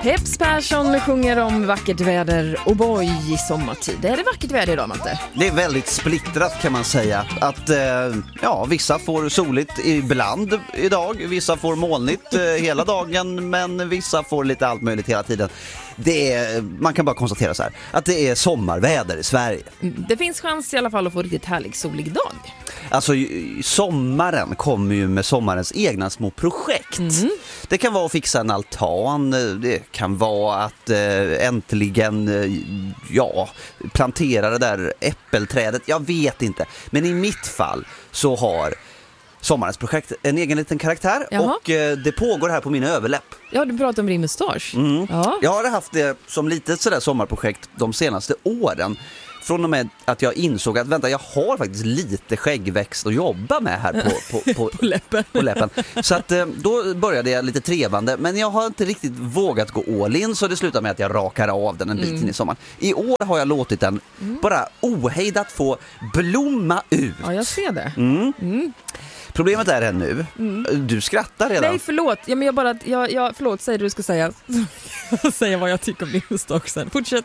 Peps Persson sjunger om vackert väder och boy i sommartid. Är det vackert väder idag, Matte? Det är väldigt splittrat kan man säga. Att vissa får soligt ibland idag, vissa får molnigt hela dagen, men vissa får lite allt möjligt hela tiden. Man kan bara konstatera så här, att det är sommarväder i Sverige. Det finns chans i alla fall att få riktigt härlig solig dag. Alltså sommaren kommer ju med sommarens egna små projekt. Det kan vara att fixa en altan, det kan vara att äntligen plantera det där äppelträdet. Jag vet inte, men i mitt fall så har sommarens projekt en egen liten karaktär. Jaha. Och det pågår här på min överläpp. Ja, du pratar om rimmustasch. Ja. Jag har haft det som litet sådär sommarprojekt de senaste åren. Från och med att jag insåg att jag har faktiskt lite skäggväxt att jobba med här på läppen. Så att då började jag lite trevande, men jag har inte riktigt vågat gå all in, så det slutar med att jag rakar av den en bit in i sommaren. I år har jag låtit den bara ohejdat få blomma ut. Ja, jag ser det. Problemet är nu. Du skrattar redan. Nej, förlåt. Ja, men förlåt, säg det du ska säga. Säga vad jag tycker om din mustasch sen. Fortsätt.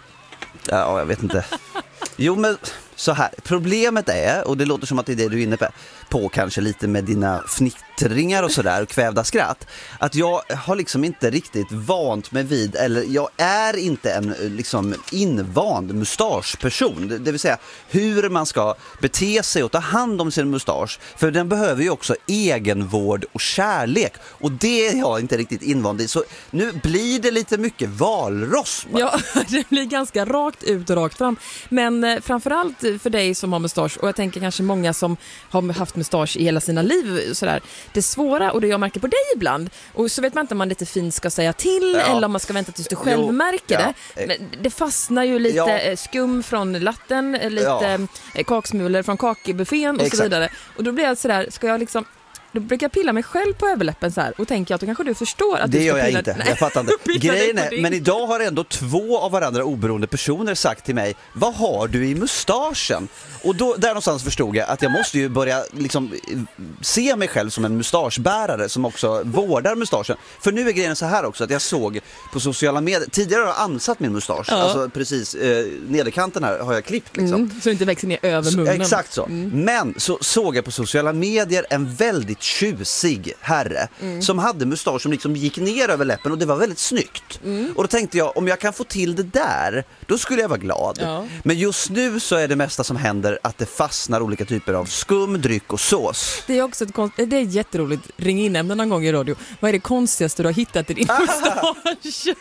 Ja, jag vet inte. Jo, men så här. Problemet är, och det låter som att det är det du är inne på kanske lite med dina fnittringar och sådär och kvävda skratt, att jag har liksom inte riktigt vant mig vid, eller jag är inte en liksom invand mustaschperson, det vill säga hur man ska bete sig och ta hand om sin mustasch, för den behöver ju också egenvård och kärlek, och det är jag inte riktigt invand i, så nu blir det lite mycket valross. Ja, det blir ganska rakt ut och rakt fram, men framförallt för dig som har mustasch, och jag tänker kanske många som har haft mustasch i hela sina liv sådär. Det svåra, och det jag märker på dig ibland, och så vet man inte om man lite fint ska säga till eller om man ska vänta tills du själv märker det. Men det fastnar ju lite skum från latten, lite kaksmulor från kakbuffén och så vidare. Och då blir jag sådär, ska jag liksom... Då brukar jag pilla mig själv på överläppen så här och tänker att då kanske du förstår att det du ska gör jag pilla... inte. Nej. Jag fattar inte. Grejen är, men idag har ändå 2 av varandra oberoende personer sagt till mig: vad har du i mustaschen? Och då, där någonstans förstod jag att jag måste ju börja liksom se mig själv som en mustaschbärare som också vårdar mustaschen. För nu är grejen så här också, att jag såg på sociala medier, tidigare har jag ansatt min mustasch, alltså precis nederkanten här har jag klippt liksom. Så det inte växer ner över munnen. Exakt så. Men så såg jag på sociala medier en väldigt tjusig herre som hade mustasch som liksom gick ner över läppen, och det var väldigt snyggt. Och då tänkte jag, om jag kan få till det där, då skulle jag vara glad. Ja. Men just nu så är det mesta som händer att det fastnar olika typer av skum, dryck och sås. Det är också det är jätteroligt. Ring in ämnen någon gång i radio. Vad är det konstigaste du har hittat i din mustasch?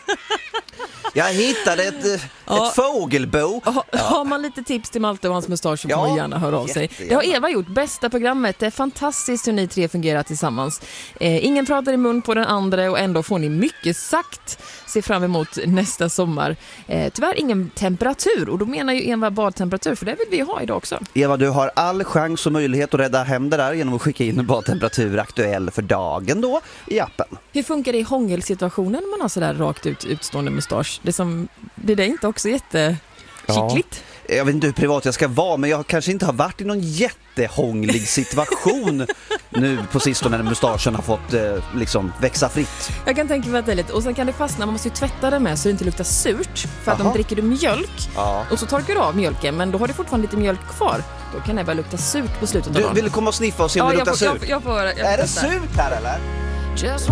Jag hittade ett fågelbo. Har man lite tips till Malte och hans mustasch så får man gärna höra av sig. Det har Eva gjort, bästa programmet. Det är fantastiskt hur ni 3 fungerar tillsammans. Ingen pratar i mun på den andra, och ändå får ni mycket sagt. Se fram emot nästa sommar. Tyvärr ingen temperatur, och då menar ju Eva badtemperatur, för det vill vi ha idag också. Eva, du har all chans och möjlighet att rädda hem det där genom att skicka in en badtemperatur aktuell för dagen då i appen. Hur funkar det i hångelsituationen när man har sådär rakt utstående mustasch? Det är inte också jättekickligt? Jag vet inte hur privat jag ska vara, men jag kanske inte har varit i någon jättehånglig situation nu på sistone när mustaschen har fått liksom växa fritt. Jag kan tänka mig att det är lite, och sen kan det fastna, man måste ju tvätta det med så det inte luktar surt, för att om dricker du mjölk och så torkar du av mjölken, men då har du fortfarande lite mjölk kvar, då kan det börja lukta surt på slutet av dagen. Du vill komma och sniffa och se om det luktar surt? Jag får är det surt här eller?